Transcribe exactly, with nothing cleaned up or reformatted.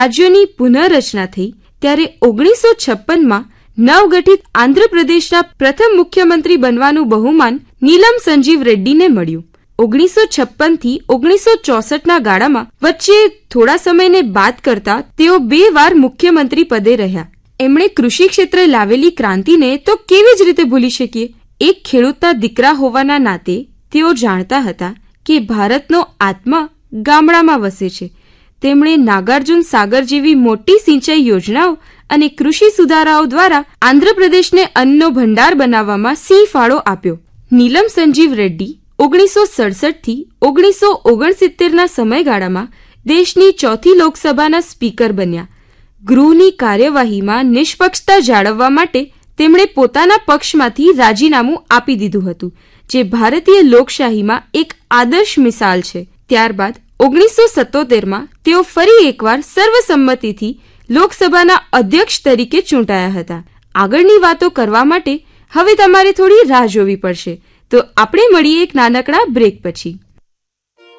રાજ્યોની પુનઃરચના થઈ ત્યારે ઓગણીસો છપ્પનમાં નવગઠિત આંધ્રપ્રદેશના પ્રથમ મુખ્યમંત્રી બનવાનું બહુમાન નીલમ સંજીવ રેડ્ડીને મળ્યું. ઓગણીસો છપ્પન થી ઓગણીસો ચોસઠના ગાળામાં વચ્ચે થોડા સમયને બાદ કરતા તેઓ બે વાર મુખ્યમંત્રી પદે રહ્યા. એમણે કૃષિ ક્ષેત્રે લાવેલી ક્રાંતિને તો કેવી જ રીતે ભૂલી શકીએ. એક ખેડૂતના દીકરા હોવાના નાતે તેઓ જાણતા હતા કે ભારતનો આત્મા ગામડામાં વસે છે. તેમણે નાગાર્જુન સાગર જેવી મોટી સિંચાઈ યોજનાઓ અને કૃષિ સુધારાઓ દ્વારા આંધ્રપ્રદેશને અન્નનો ભંડાર બનાવવામાં સિંહ ફાળો આપ્યો. નીલમ સંજીવ રેડ્ડી ઓગણીસો સડસઠ થી ઓગણીસો ઓગણસિત્તેરના સમયગાળામાં દેશની ચોથી લોકસભાના સ્પીકર બન્યા. ગૃહની કાર્યવાહીમાં નિષ્પક્ષતા જાળવવા માટે તેમણે પોતાના પક્ષમાંથી રાજીનામું આપી દીધું હતું, જે ભારતીય લોકશાહીમાં એક આદર્શ મિસાલ છે. ત્યારબાદ ઓગણીસો સત્તોતેરમાં તેઓ ફરી એકવાર સર્વસંમતિથી લોકસભાના અધ્યક્ષ તરીકે ચૂંટાયા હતા. આગળની વાતો કરવા માટે હવે તમારે થોડી રાહ જોવી પડશે, તો આપણે મળીએ એક નાનકડા બ્રેક પછી.